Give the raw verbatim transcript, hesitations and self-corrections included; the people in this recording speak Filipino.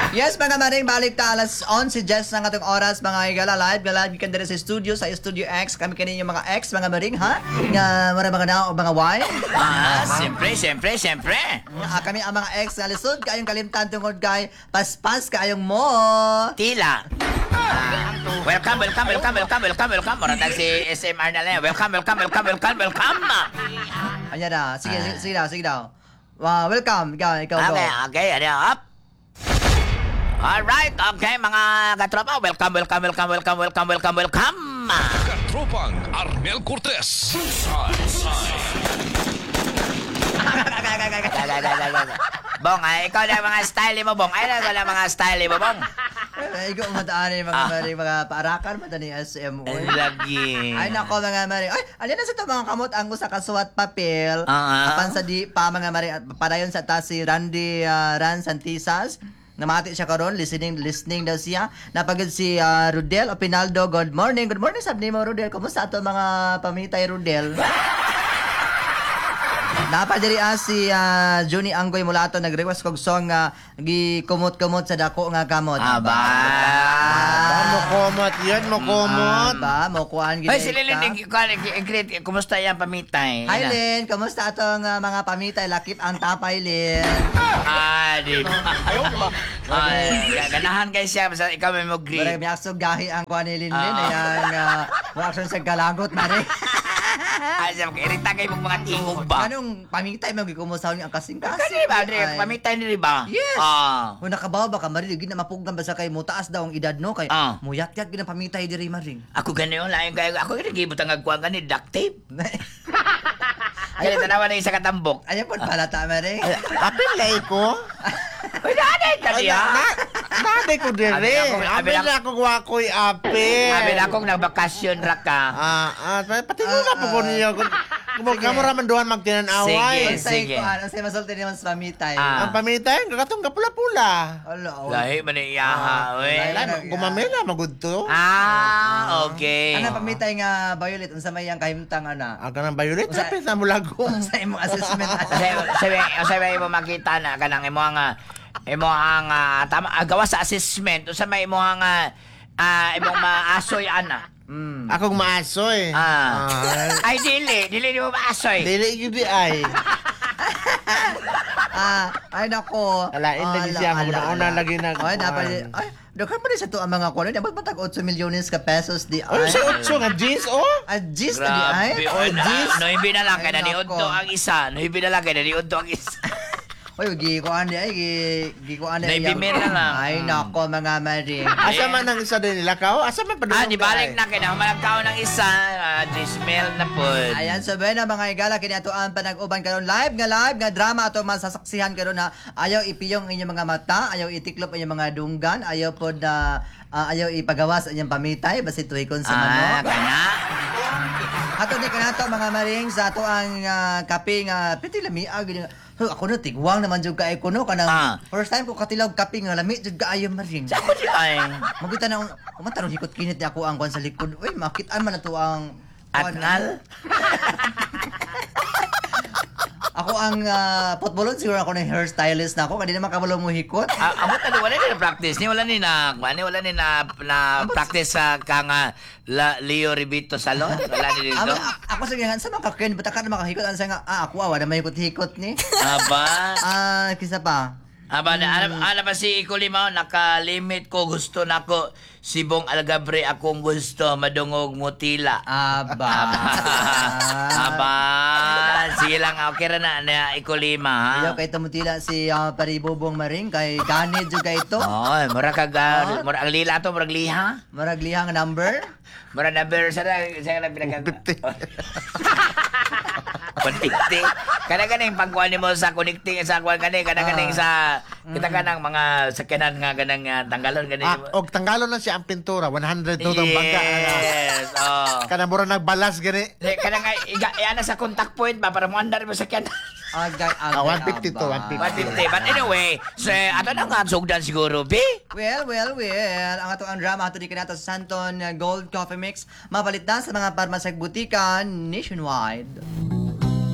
Yes, mga maring, balik ta alas eleven Jess ng atong oras, mga igala live, nga live kan dere sa studio, sa Studio X. Kami kaninyo mga X, mga maring, ha? Nga mara mga na o mga Y. Ah, siyempre, siyempre, siyempre. Ah, kami ang mga X nga lisod kayong kalimtan tungod kay paspas kayong mo. Tila. Ah, welcome, welcome, welcome, welcome, welcome, welcome. Maratag si S M R na lang. Welcome, welcome, welcome, welcome, welcome. Ayan na, sige, sige, sige daw, sige daw. Wow, welcome, ikaw, ikaw, go. Okay, okay, ano, up. Alright, okay, mga katropa. Welcome, welcome, welcome, welcome, welcome, welcome, welcome. Katropang Arnel Cortez. Bong, ay, ikaw na mga style mo, Bong. Ay, ikaw na mga style mo, Bong. Ay, ikaw mataan yung mga Ah. maring, mga paarakan, madani S M O. Ang lagi. Ay, nako mga maring. Ay, alin na sa ito mga kamot ang usa ka suwat papel. Ah. Apan sa di pa mga maring, at padayon sa ta si Randy uh, Ran Santisas. Namati siya karon, listening listening daw siya. Napagod si uh, Rudel Opinaldo. Good morning. Good morning sab nimo Rudel. Kumusta ato mga pamitay Rudel? Napadiri ah, si uh, Johnny Anggoy Mulato nag-request kog song nga gikumot-kumot sa dako nga kamot. Aba. Ah, mokomot yun, mokomot. Ba, mo kuan gid. Ay, si Lilin, great. Kumusta yan, pamitay? Hi Lin, kumusta atong uh, mga pamitay lakip ang tapay Lin? Ah, di ba? Ay, ganahan kayo siya. Basta ikaw may mo Barang greet. miyasog gahi ang kuan ni Lin Lin. Ah. Ayan, uh, reaction sa galagot mare. Ay, siya, irita kayo mong mga tingog ba? Anong pamitay mo gikumusaw ni ang kasing-kasing? Kani ba, Dre? Ay. Pamitay ni ba? Yes. Ah. Kung nakabaw ba ka maring, gina mapuggan ba sa kay mo taas daw ang edad no kay Ah. muyat-yat gina pamitay diri maring. Ako gani yung lain kayo. Ako gani gibutang agkuhan gani, duct tape. Kaya Ayun, tanawa na yung sa katambok. ayun po palata maring. Apil lay ko. Uy, nanay ka Ay, niya. na, nanay ko dire. Abi ako- abi Apil ako- na ako wakoy apil. Sabi na akong nagbakasyon ra ka. Ah, ah, pati mo na po ko niya. Kung kamo raman duhan magtinanaway. Sige. Sige. Ko ano say masulti naman sa pamitay. Ah. Ang pamitay, kakatong kapula-pula. Ala, oh. Lahi man ni iyaha, uy. lahi. Ay, gumamela, magudto. Ah, okay. Ano pamitay nga Violet unsa may ang kahimtang ana? Aga ng violet, Usa- sapit na mulagong. Sa imong assessment. Kasi sabi sabi mo makita na kanang imo nga imo ang ah, tama ah, gawa sa assessment usa may imo nga ah, imong maasoy ana. Mm. Akong maasoy. Ah. Ah, Ay dili, dili mo maasoy. dili yun di ay. Ah, ay nako. Alain lagi Ala, siya, ala, una-una ala. lagi nag- Ay, dapat ay, daghan pa rin sa to ang mga kuno. Dapat matag eight milyones ka pesos di Ano ay. si Otso nga, jeans, oh? Ah, gis na di ay. Grabe, Oh, oy, gis. no hibi na lang kay Ay, na ni nako. Udto ang isa, no hibi na lang kay na ni Udto ang isa. Oy, gi ko andi ay gi gi ko andi. Naibimir na lang. Ay nako mga mari. Asa man ang isa din nila kao? Asa man pa Ah, di balik na kay na humalagkaw ng isa, ah, di smell na po. Ayan, so na mga igala, kini ato ang panag-uban karon live nga live nga drama ato masasaksihan karon na ayaw ipiyong inyong mga mata, ayaw itiklop inyong mga dunggan, ayaw pod na ah, ayaw ipagawas inyong pamitay basi tuikon sa Ah, manok. kana. Ato di kanato mga maring sa ato ang uh, kape nga piti lami ah, gini nga. Huh, ako na tigwang naman jud kay ko no kanang Ah. first time ko katilog kape nga lami jud kaayo maring. Ako di ay. Magita na umatarong hikot kinit ni ako ang kwan sa likod. Uy, makitaan man na to ang kwan, Atnal? Ako ang uh, potbolon, siguro ako ng hairstylist na ako. Kanina naman kabalo mo hikot. Ah, amo talo wala ni na practice ni wala ni na wala wala ni na na practice sa kanga la Leo Ribito salon wala ni dito. Ako, ako sa ganyan, sa mga kakin, ba't ka na makahikot? Ano sa nga, ah, ako awa na may hikot-hikot ni. Aba. Ah, kisa pa. Aba na alam alam ba si Ikulima naka-limit ko gusto nako si Bong Algabre akong gusto madungog mutila. Aba. Aba, sige lang okay ra na na Ikulima Ayaw ha. kay tumutila si uh, Paribubong Maring, kay ganit jud kay ito. Oy, mura ka Ah. ga, mura ang lila to, mura liha. Marag lihang number. Mura number sa na sa na pinag one fifty. Kada-kada yung pagkuhan mo sa connecting sa kuhan kani, kada-kada yung sa kita kanang mga sakyanan nga ganang uh, tanggalon gani. Ah, og tanggalon na siya ang pintura, one hundred to tong bangka. Yes. Oh. Kana mura nagbalas gani. Kada nga iga iana sa contact point ba para mo andar mo sakyan. Agay, agay. Ah, one fifty to, aba. one fifty. one fifty. But anyway, so ato na nga sugdan siguro, bi. Well, well, well. Ang ato ang drama ato di kanato sa Santon uh, Gold Coffee Mix mapalit na sa mga parmasag butikan nationwide.